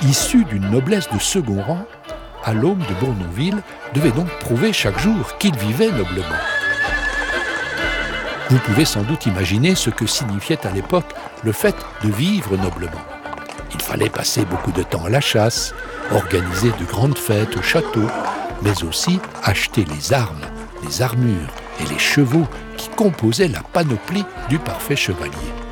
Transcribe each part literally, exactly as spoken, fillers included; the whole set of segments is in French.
issu d'une noblesse de second rang, Allaume de Bournonville devait donc prouver chaque jour qu'il vivait noblement. Vous pouvez sans doute imaginer ce que signifiait à l'époque le fait de vivre noblement. Il fallait passer beaucoup de temps à la chasse, organiser de grandes fêtes au château, mais aussi acheter les armes, les armures et les chevaux qui composaient la panoplie du parfait chevalier.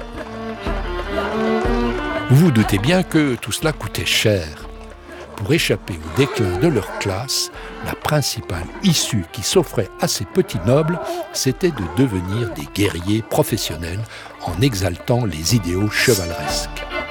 Vous vous doutez bien que tout cela coûtait cher. Pour échapper au déclin de leur classe, la principale issue qui s'offrait à ces petits nobles, c'était de devenir des guerriers professionnels en exaltant les idéaux chevaleresques.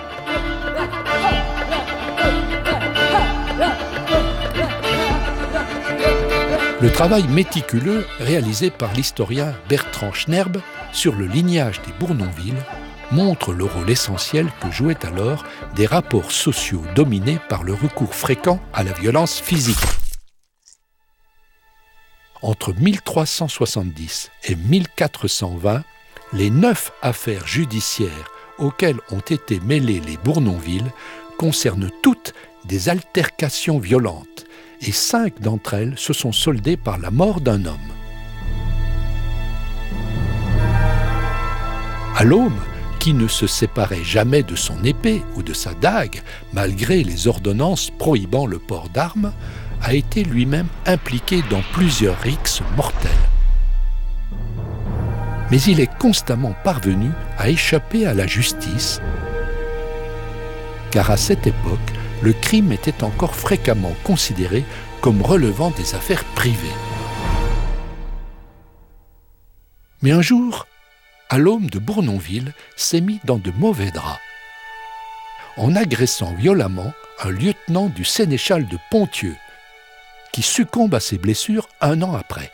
Le travail méticuleux réalisé par l'historien Bertrand Schnerb sur le lignage des Bournonville montre le rôle essentiel que jouaient alors des rapports sociaux dominés par le recours fréquent à la violence physique. Entre mille trois cent soixante-dix et mille quatre cent vingt, les neuf affaires judiciaires auxquelles ont été mêlés les Bournonville concernent toutes des altercations violentes, et cinq d'entre elles se sont soldées par la mort d'un homme. Allaume, qui ne se séparait jamais de son épée ou de sa dague, malgré les ordonnances prohibant le port d'armes, a été lui-même impliqué dans plusieurs rixes mortelles. Mais il est constamment parvenu à échapper à la justice, car à cette époque, le crime était encore fréquemment considéré comme relevant des affaires privées. Mais un jour, Allaume de Bournonville s'est mis dans de mauvais draps, en agressant violemment un lieutenant du sénéchal de Ponthieu, qui succombe à ses blessures un an après.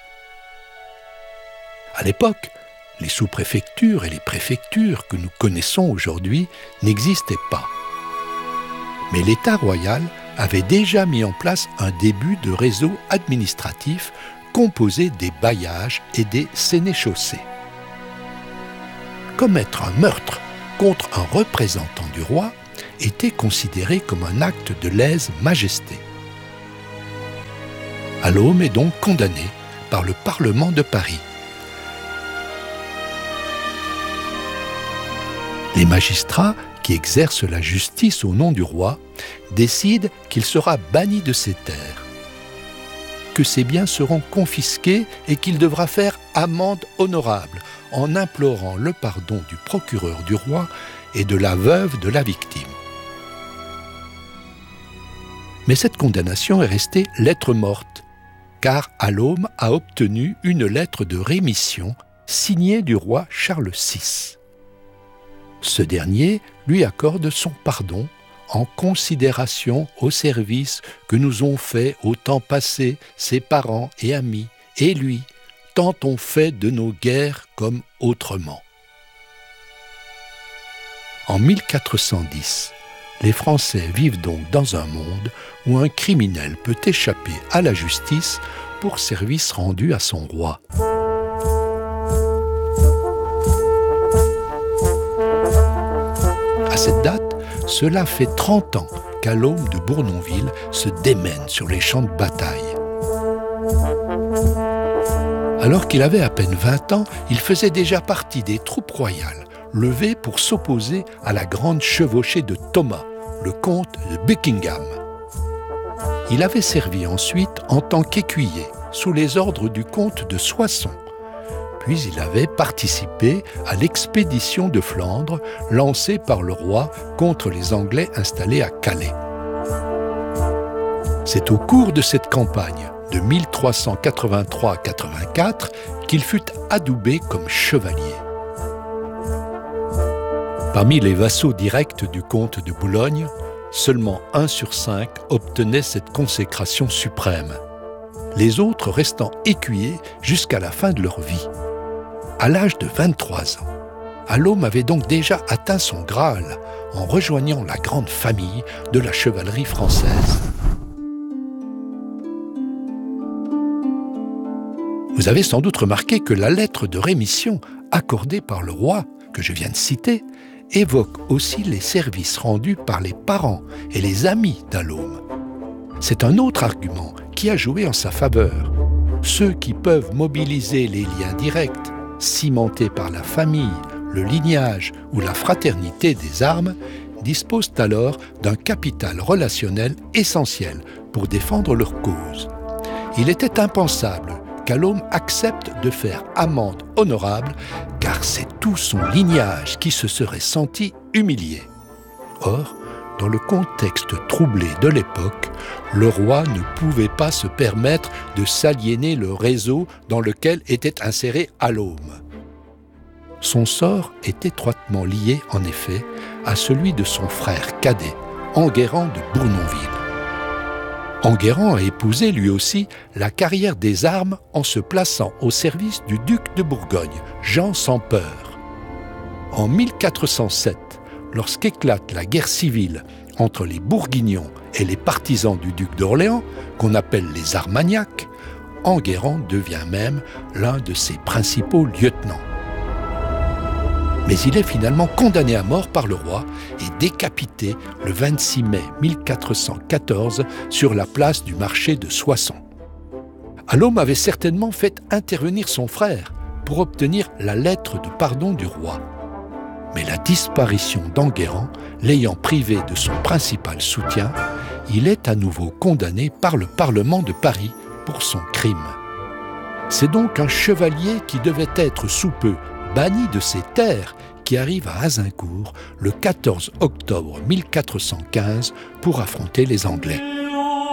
À l'époque, les sous-préfectures et les préfectures que nous connaissons aujourd'hui n'existaient pas. Mais l'État royal avait déjà mis en place un début de réseau administratif composé des bailliages et des sénéchaussées. Commettre un meurtre contre un représentant du roi était considéré comme un acte de lèse-majesté. Allaume est donc condamné par le Parlement de Paris. Les magistrats qui exercent la justice au nom du roi décident qu'il sera banni de ses terres, que ses biens seront confisqués et qu'il devra faire amende honorable en implorant le pardon du procureur du roi et de la veuve de la victime. Mais cette condamnation est restée lettre morte, car Allaume a obtenu une lettre de rémission signée du roi Charles six. Ce dernier lui accorde son pardon en considération au service que nous ont fait au temps passé ses parents et amis, et lui, tant on fait de nos guerres comme autrement. En mille quatre cent dix, les Français vivent donc dans un monde où un criminel peut échapper à la justice pour service rendu à son roi. À cette date, cela fait trente ans qu'Allaume de Bournonville se démène sur les champs de bataille. Alors qu'il avait à peine vingt ans, il faisait déjà partie des troupes royales, levées pour s'opposer à la grande chevauchée de Thomas, le comte de Buckingham. Il avait servi ensuite en tant qu'écuyer, sous les ordres du comte de Soissons. Puis il avait participé à l'expédition de Flandre lancée par le roi contre les Anglais installés à Calais. C'est au cours de cette campagne de mille trois cent quatre-vingt-trois à quatre-vingt-quatre qu'il fut adoubé comme chevalier. Parmi les vassaux directs du comte de Boulogne, seulement un sur cinq obtenait cette consécration suprême, les autres restant écuyers jusqu'à la fin de leur vie. À l'âge de vingt-trois ans, Allaume avait donc déjà atteint son Graal en rejoignant la grande famille de la chevalerie française. Vous avez sans doute remarqué que la lettre de rémission accordée par le roi, que je viens de citer, évoque aussi les services rendus par les parents et les amis d'Alaume. C'est un autre argument qui a joué en sa faveur. Ceux qui peuvent mobiliser les liens directs, cimentés par la famille, le lignage ou la fraternité des armes, disposent alors d'un capital relationnel essentiel pour défendre leur cause. Il était impensable qu'Alaume accepte de faire amende honorable, car c'est tout son lignage qui se serait senti humilié. Or, dans le contexte troublé de l'époque, le roi ne pouvait pas se permettre de s'aliéner le réseau dans lequel était inséré Alaume. Son sort est étroitement lié, en effet, à celui de son frère cadet, Enguerrand de Bournonville. Enguerrand a épousé lui aussi la carrière des armes en se plaçant au service du duc de Bourgogne, Jean sans peur. En mille quatre cent sept, lorsqu'éclate la guerre civile entre les Bourguignons et les partisans du duc d'Orléans, qu'on appelle les Armagnacs, Enguerrand devient même l'un de ses principaux lieutenants. Mais il est finalement condamné à mort par le roi et décapité le vingt-six mai mille quatre cent quatorze sur la place du marché de Soissons. Alaume avait certainement fait intervenir son frère pour obtenir la lettre de pardon du roi. Mais la disparition d'Enguerrand, l'ayant privé de son principal soutien, il est à nouveau condamné par le Parlement de Paris pour son crime. C'est donc un chevalier qui devait être sous peu banni de ses terres qui arrive à Azincourt le quatorze octobre mille quatre cent quinze pour affronter les Anglais.